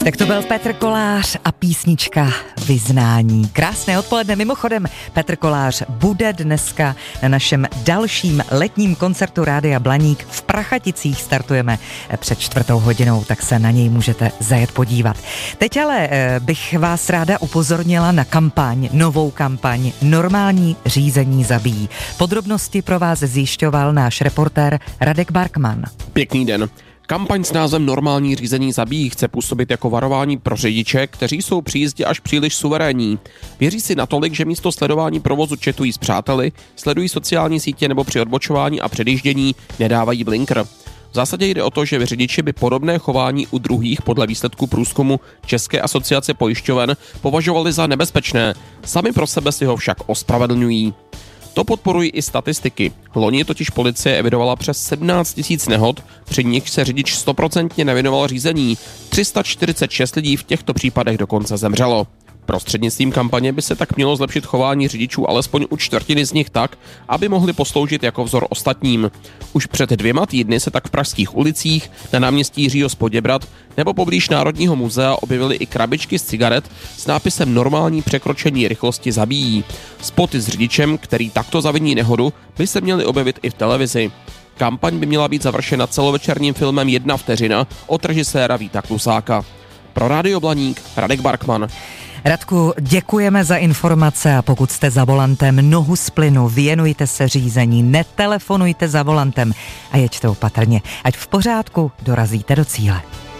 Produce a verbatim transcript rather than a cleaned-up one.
Tak to byl Petr Kolář a písnička Vyznání. Krásné odpoledne. Mimochodem, Petr Kolář bude dneska na našem dalším letním koncertu Rádia Blaník v Prachaticích. Startujeme před čtvrtou hodinou, tak se na něj můžete zajet podívat. Teď ale bych vás ráda upozornila na kampaň, novou kampaň Normální řízení zabíjí. Podrobnosti pro vás zjišťoval náš reportér Radek Barkman. Pěkný den. Kampaň s názvem Normální řízení zabíjí chce působit jako varování pro řidiče, kteří jsou při jízdě až příliš suverénní. Věří si natolik, že místo sledování provozu chatují s přáteli, sledují sociální sítě nebo při odbočování a předjíždění nedávají blinker. V zásadě jde o to, že řidiči by podobné chování u druhých podle výsledku průzkumu České asociace pojišťoven považovali za nebezpečné. Sami pro sebe si ho však ospravedlňují. To podporují i statistiky. Loni totiž policie evidovala přes sedmnáct tisíc nehod, při nich se řidič stoprocentně nevěnoval řízení. tři sta čtyřicet šest lidí v těchto případech dokonce zemřelo. Prostřednictvím kampaně by se tak mělo zlepšit chování řidičů alespoň u čtvrtiny z nich tak, aby mohli posloužit jako vzor ostatním. Už před dvěma týdny se tak v pražských ulicích, na náměstí Jiřího z Poděbrad nebo poblíž Národního muzea objevily i krabičky z cigaret s nápisem Normální překročení rychlosti zabíjí. Spoty s řidičem, který takto zaviní nehodu, by se měly objevit i v televizi. Kampaň by měla být završena celovečerním filmem Jedna vteřina od režiséra Víta Klusáka. Pro Rádio Blaník Radek Barkman. Radku, děkujeme za informace a pokud jste za volantem, nohu z plynu, věnujte se řízení, netelefonujte za volantem a jeďte opatrně, ať v pořádku dorazíte do cíle.